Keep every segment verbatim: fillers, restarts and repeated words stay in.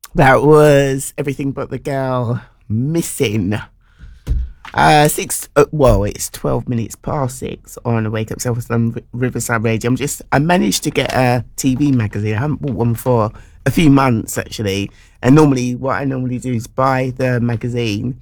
That was Everything But the Girl Missing. Uh, six. Uh, well, it's twelve minutes past six on a Wake Up Self-Esteem Riverside Radio. I'm just. I managed to get a T V magazine. I haven't bought one for a few months actually. And normally, what I normally do is buy the magazine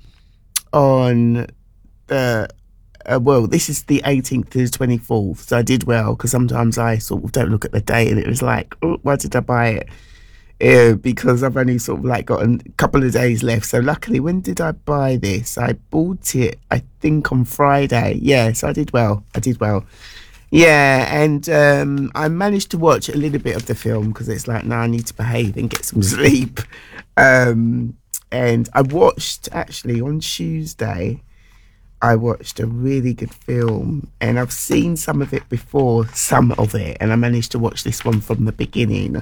on the. Uh, well, this is the eighteenth to the twenty-fourth, so I did well because sometimes I sort of don't look at the date and it was like, oh, why did I buy it? Yeah, because I've only sort of like got a couple of days left. So luckily, when did I buy this? I bought it, I think, on Friday. Yeah, so I did well. I did well. Yeah, and um, I managed to watch a little bit of the film because it's like, now I need to behave and get some sleep. Um, and I watched, actually, on Tuesday, I watched a really good film. And I've seen some of it before, some of it. And I managed to watch this one from the beginning.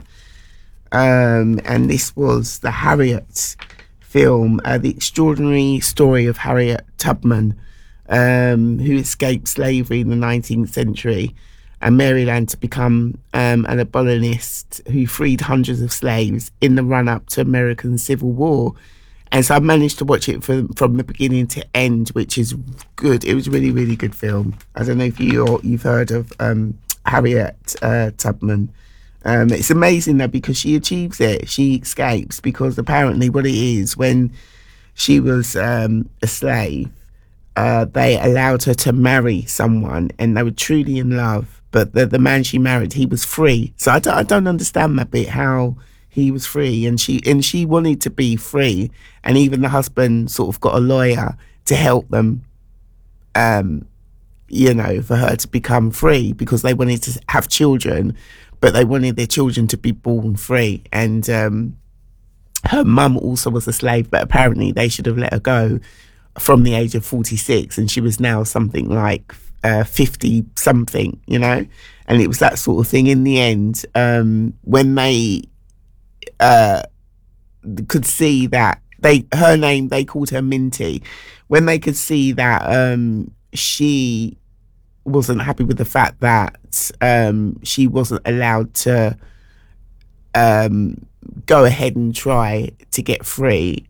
Um, and this was the Harriet film, uh, The Extraordinary Story of Harriet Tubman, um, who escaped slavery in the nineteenth century and Maryland to become um, an abolitionist who freed hundreds of slaves in the run-up to American Civil War. And so I managed to watch it from, from the beginning to end, which is good. It was a really, really good film. I don't know if you, you've heard of um, Harriet uh, Tubman. Um, it's amazing though because she achieves it. She escapes because apparently what it is, when she was um, a slave, uh, they allowed her to marry someone and they were truly in love. But the, the man she married, he was free. So I don't, I don't understand that bit, how he was free and she and she wanted to be free. And even the husband sort of got a lawyer to help them, um, you know, for her to become free because they wanted to have children. But they wanted their children to be born free. And um, her mum also was a slave, but apparently they should have let her go from the age of forty-six. And she was now something like uh, fifty something, you know. And it was that sort of thing. In the end, um, when they uh, could see that they, her name, they called her Minty. When they could see that um, she wasn't happy with the fact that um, she wasn't allowed to um, go ahead and try to get free,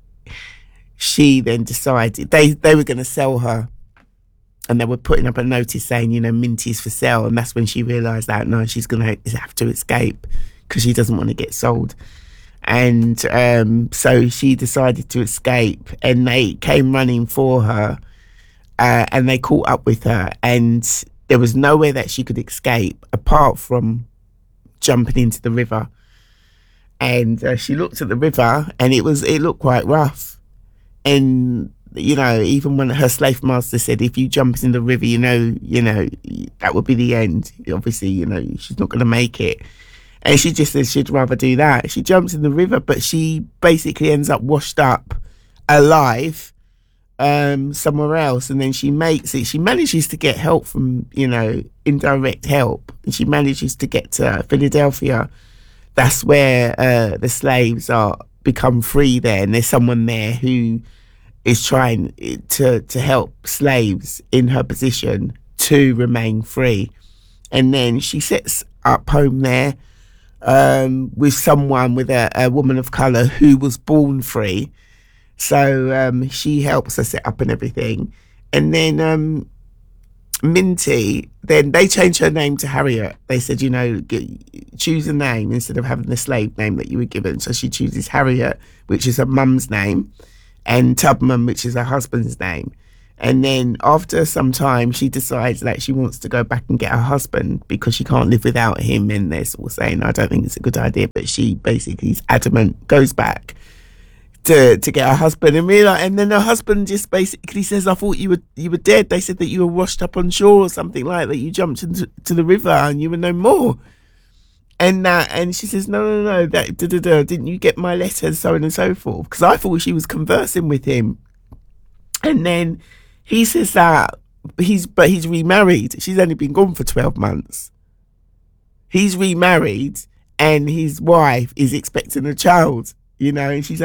she then decided they, they were going to sell her, and they were putting up a notice saying, you know, Minty's for sale. And that's when she realised that, no, she's going to have to escape because she doesn't want to get sold. And um, so she decided to escape, and they came running for her. Uh, and they caught up with her, and there was nowhere that she could escape apart from jumping into the river. And uh, she looked at the river, and it was it looked quite rough. And you know, even when her slave master said, "If you jump in the river, you know, you know, that would be the end." Obviously, you know, she's not going to make it. And she just said she'd rather do that. She jumps in the river, but she basically ends up washed up alive um somewhere else. And then she makes it she manages to get help from, you know, indirect help, and she manages to get to Philadelphia. That's where uh the slaves are become free there, and there's someone there who is trying to to help slaves in her position to remain free. And then she sets up home there um with someone, with a, a woman of color who was born free. So um, she helps her set up and everything. And then um, Minty, then they changed her name to Harriet. They said, you know, get, choose a name instead of having the slave name that you were given. So she chooses Harriet, which is her mum's name, and Tubman, which is her husband's name. And then after some time, she decides that she wants to go back and get her husband because she can't live without him. And they're sort of saying, I don't think it's a good idea. But she basically is adamant, goes back to to get her husband, and realize, and then her husband just basically says, I thought you were you were dead. They said that you were washed up on shore or something like that. You jumped into to the river and you were no more. And that, and she says, no, no, no, that da, da, da, didn't you get my letters, so on and so forth? Because I thought she was conversing with him. And then he says that he's but he's remarried. She's only been gone for twelve months. He's remarried, and his wife is expecting a child, you know, and she's